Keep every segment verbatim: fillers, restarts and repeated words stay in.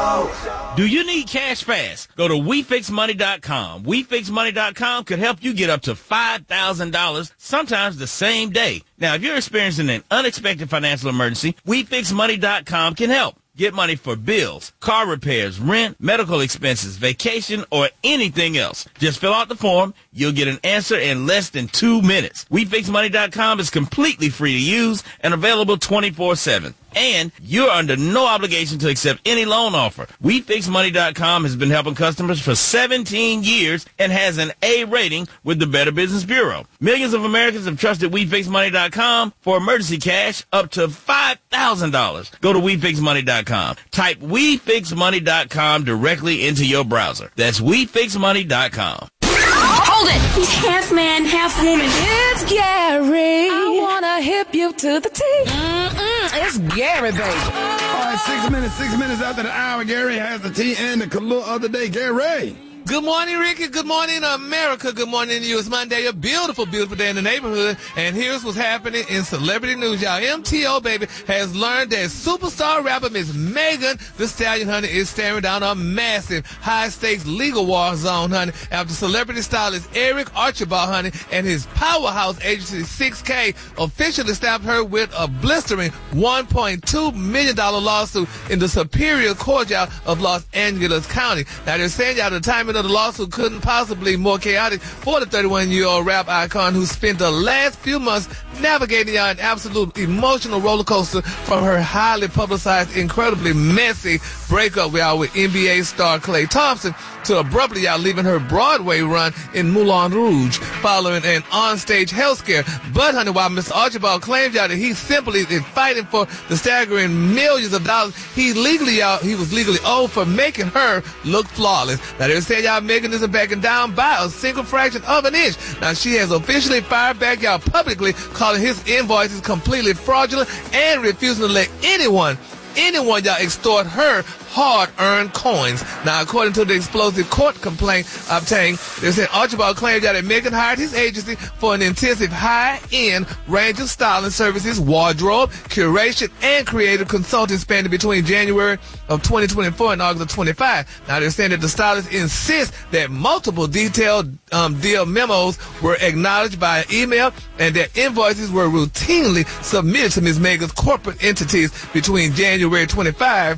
Show. Do you need cash fast? Go to we fix money dot com. we fix money dot com could help you get up to five thousand dollars, sometimes the same day. Now, if you're experiencing an unexpected financial emergency, we fix money dot com can help. Get money for bills, car repairs, rent, medical expenses, vacation, or anything else. Just fill out the form. You'll get an answer in less than two minutes. we fix money dot com is completely free to use and available twenty-four seven. And you're under no obligation to accept any loan offer. we fix money dot com has been helping customers for seventeen years and has an A rating with the Better Business Bureau. Millions of Americans have trusted we fix money dot com for emergency cash up to five thousand dollars. Go to we fix money dot com. Type we fix money dot com directly into your browser. That's we fix money dot com. Hold it! He's half man, half woman. It's Gary. I wanna hip you to the T. Mm-mm, it's Gary, baby. All right, six minutes, six minutes after the hour, Gary has the tea and the color of the day. Gary. Good morning, Ricky. Good morning, America. Good morning to you. It's Monday, a beautiful, beautiful day in the neighborhood. And here's what's happening in celebrity news, y'all. M T O, baby, has learned that superstar rapper Miss Megan Thee Stallion, honey, is staring down a massive, high-stakes legal war zone, honey, after celebrity stylist Eric Archibald, honey, and his powerhouse agency six K officially stabbed her with a blistering one point two million dollars lawsuit in the Superior Court, y'all, of Los Angeles County. Now, they're saying, y'all, the timing of the lawsuit couldn't possibly be more chaotic for the thirty-one-year-old rap icon who spent the last few months navigating an absolute emotional roller coaster from her highly publicized, incredibly messy breakup with, uh, with N B A star Klay Thompson to abruptly out leaving her Broadway run in Moulin Rouge following an onstage health scare. But, honey, while Mister Archibald claims y'all that he simply is fighting for the staggering millions of dollars he legally out, he was legally owed for making her look flawless. Now, they're saying y'all Megan isn't backing down by a single fraction of an inch. Now, she has officially fired back y'all publicly, calling his invoices completely fraudulent and refusing to let anyone anyone y'all extort her hard-earned coins. Now, according to the explosive court complaint obtained, they said Archibald claimed that Megan hired his agency for an intensive high-end range of styling services, wardrobe, curation, and creative consulting spanning between January of twenty twenty-four and August of twenty-five. Now, they're saying that the stylist insists that multiple detailed um, deal memos were acknowledged by email and that invoices were routinely submitted to Miz Megan's corporate entities between January twenty-five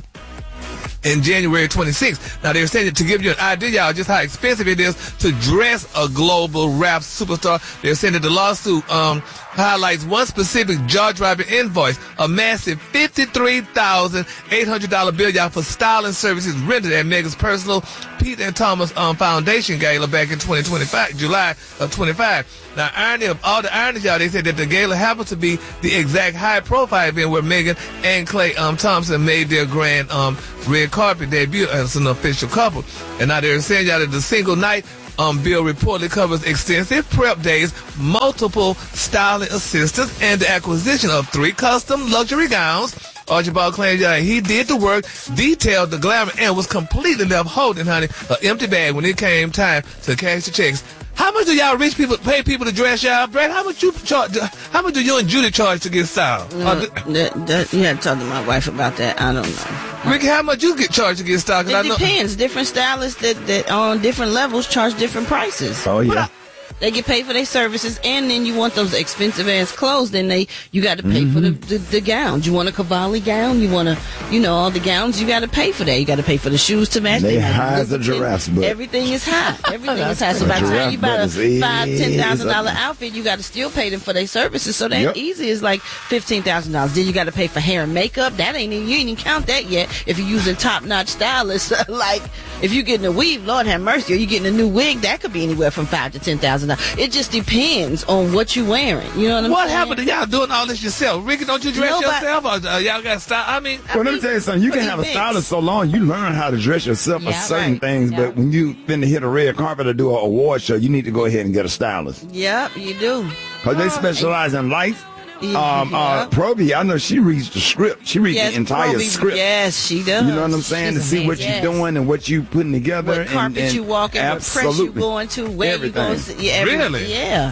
in January twenty-sixth. Now, they're saying that to give you an idea, y'all, just how expensive it is to dress a global rap superstar. They're saying that the lawsuit um, highlights one specific jaw-dropping invoice, a massive fifty-three thousand eight hundred dollars bill, y'all, for styling services rendered at Megan's personal Pete and Thomas um, Foundation gala back in twenty twenty-five, July of twenty-five. Now, irony of all the ironies, y'all, they said that the gala happened to be the exact high-profile event where Megan and Klay um, Thompson made their grand um, red carpet debut as an official couple. And now they're saying, y'all, that the single night um, bill reportedly covers extensive prep days, multiple styling assistants, and the acquisition of three custom luxury gowns. Archibald claimed that he did the work, detailed the glamour, and was completely left holding, honey, an empty bag when it came time to cash the checks. How much do y'all rich people pay people to dress y'all, Brad? How much you charge? How much do you and Judy charge to get styled? No, uh, that, that, you had to talk to my wife about that. I don't know. Ricky, how much you get charged to get styled? It I know depends. Different stylists that, that on different levels charge different prices. Oh, yeah. They get paid for their services, and then you want those expensive ass clothes. Then they you got to pay mm-hmm. for the, the the gowns. You want a Cavalli gown? You want to, you know, all the gowns. You got to pay for that. You got to pay for the shoes to match. They, they high as a giraffe's butt. Everything is high. Everything is high. So by the time you buy a five, ten thousand dollar outfit, you got to still pay them for their services. So that yep. easy is like fifteen thousand dollars. Then you got to pay for hair and makeup. That ain't even, you ain't even count that yet. If you're using top notch stylists, like if you're getting a weave, Lord have mercy, or you getting a new wig, that could be anywhere from five to ten thousand dollars. It just depends on what you're wearing. You know what I'm what saying? What happened to y'all doing all this yourself? Ricky, don't you dress Nobody, yourself? Or uh, y'all got style? I mean, well, I let mean, me tell you something. You can have a stylist so long, you learn how to dress yourself yeah, for certain right. things. Yeah. But when you finna hit a red carpet or do an award show, you need to go ahead and get a stylist. Yep, you do. Because they specialize in lights. Yeah. Um, uh, Proby, I know she reads the script. She reads yes, the entire Proby, script. Yes, she does. You know what I'm saying? She's to see amazing. what yes. you're doing and what you putting together. What carpet and, and you walking, what press you going to, where Everything. you going to. Yeah, every, really? Yeah.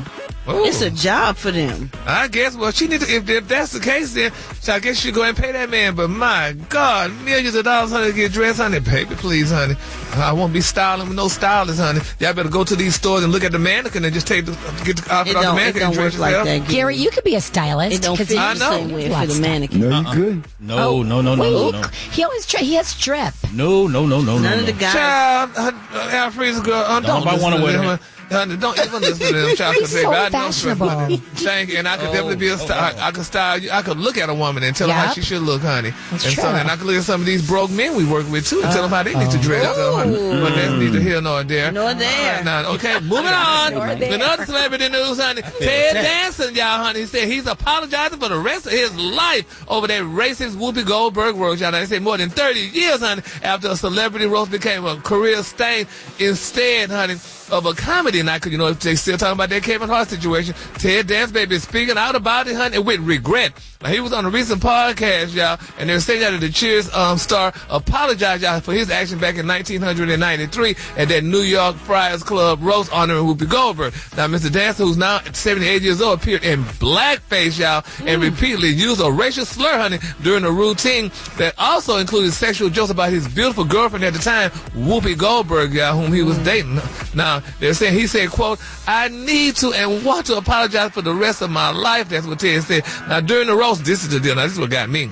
Ooh. It's a job for them. I guess. Well, she need to. If, if that's the case, then so I guess she go ahead and pay that man. But my God, millions of dollars, honey, to get dressed, honey. Baby, please, honey. I won't be styling with no stylist, honey. Y'all better go to these stores and look at the mannequin and just take the get the outfit off the mannequin. It don't and work dress like yourself. that. Gary, you could be a stylist. It don't fit I the know. same way for the mannequin. No, you Uh-uh. good. No, Oh, no, no, no, wait, no, no. He always tri- he has strip. No, no, no, no, None no, of the no. guys. Child, uh, uh, Alfred's girl, uh, don't, Don't nobody listen wanna to wear them. that. Honey, don't even listen to them, child. He's so I know fashionable. Thank you. And I could Oh, definitely be a oh, style. oh. I could style you. I could look at a woman and tell her how Yep. she should look, honey. That's and true. so, and I could look at some of these broke men we work with too and tell them how they need to dress. So, honey, but that's neither here nor there. Nor there. Uh, now, okay, moving on. Nor there. Another celebrity news, honey. Ted Danson, y'all, honey, he said he's apologizing for the rest of his life over that racist Whoopi Goldberg roast, y'all. Now, they say more than thirty years, honey, after a celebrity roast became a career stain instead, honey, of a comedy night, because you know they still talking about that Kevin Hart situation. Ted Danson, baby, is speaking out about it, honey, with regret. Now, he was on a recent podcast, y'all, and they were saying that the Cheers um, star apologized, y'all, for his action back in nineteen ninety-three at that New York Friars Club roast honoring Whoopi Goldberg. Now, Mister Danson, who's now seventy-eight years old, appeared in blackface, y'all, and repeatedly used a racial slur, honey, during a routine that also included sexual jokes about his beautiful girlfriend at the time, Whoopi Goldberg, y'all, whom he was dating. Now, they're saying, he said, quote, I need to and want to apologize for the rest of my life. That's what Ted said. Now, during the roast, this is the deal. Now, this is what got me.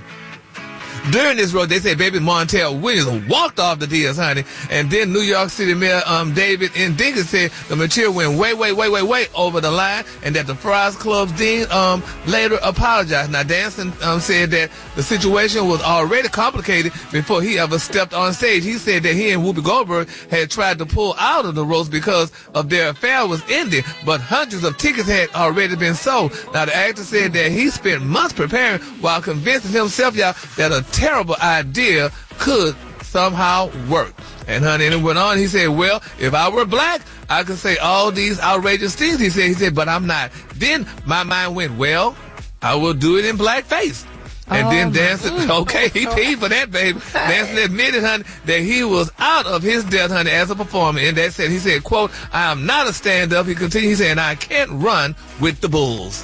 During this road, they said baby Montel Williams walked off the deals, honey. And then New York City Mayor um, David N. Dinkins said the material went way, way, way, way, way over the line, and that the Friars Club's dean um, later apologized. Now, Danson um, said that the situation was already complicated before he ever stepped on stage. He said that he and Whoopi Goldberg had tried to pull out of the roast because of their affair was ending, but hundreds of tickets had already been sold. Now, the actor said that he spent months preparing while convincing himself, y'all, that a terrible idea could somehow work. And honey, and it went on. He said, well, if I were black, I could say all these outrageous things. He said, he said, but I'm not. Then my mind went, well, I will do it in blackface. And oh then Danson, okay, he paid for that, baby. Danson admitted, honey, that he was out of his depth, honey, as a performer. And that said, he said, quote, I am not a stand-up. He continued, he said, I can't run with the bulls.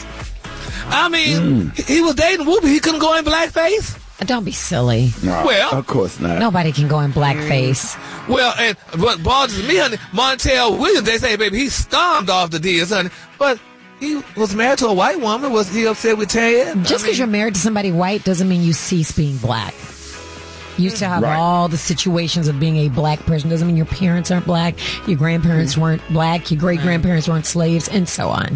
I mean, mm. he was dating Whoopi. He couldn't go in blackface. Don't be silly. No, well, of course not. Nobody can go in blackface. Well, and what bothers me, honey, Montel Williams, they say, baby, he stormed off the deals, honey. But he was married to a white woman. Was he upset with Ted? Just because you're married to somebody white doesn't mean you cease being black. You used to have right. all the situations of being a black person. Doesn't mean your parents aren't black, your grandparents mm-hmm. weren't black, your great-grandparents weren't slaves, and so on.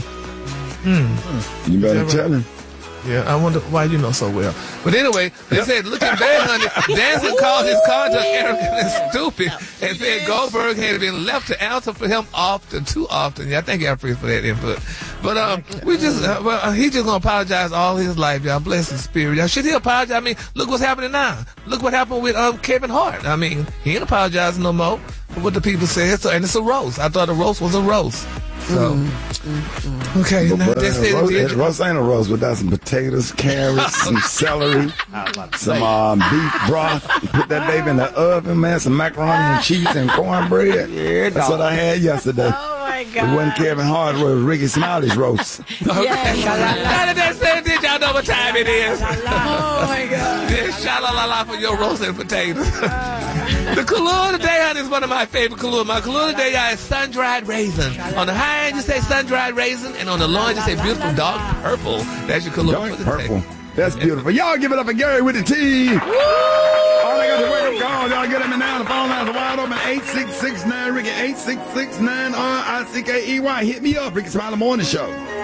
Mm. You better tell him. Yeah, I wonder why you know so well. But anyway, they said, looking back, honey, Danson called his conduct arrogant and stupid and said Goldberg had been left to answer for him often, too often. Yeah, I thank y'all for that input. But um, we just, uh, well, he just gonna apologize all his life, y'all. Bless his spirit. Y'all, should he apologize? I mean, look what's happening now. Look what happened with um Kevin Hart. I mean, he ain't apologizing no more for what the people said. So, and it's a roast. I thought a roast was a roast. So, mm, mm, mm. okay, but, now but, that's it. roast, it. Roast ain't a roast without some potatoes, carrots, some celery, some um, beef broth. Put that baby in the oven, man. Some macaroni and cheese and cornbread. Yeah, that's what I had yesterday. Oh my God! It wasn't Kevin Hart. It was Ricky Smiley's roast. Okay. How did that say? Did y'all know what time it is? Oh my God! Yeah, sha-la-la-la for your roast and potatoes. The Kahlua today, honey, is one of my favorite Kahlua. My Kahlua today, y'all, is sun-dried raisin. On the high end, you say sun-dried raisin, and on the low end, you say beautiful dark purple. That's your Kahlua for the purple. day. That's beautiful. Y'all give it up for Gary with the T. Woo! All they got to wake up call. Y'all get them now. The phone lines are wide open. eight six six nine Ricky. eight six six nine R I C K E Y. Hit me up. Ricky Smiley Morning Show.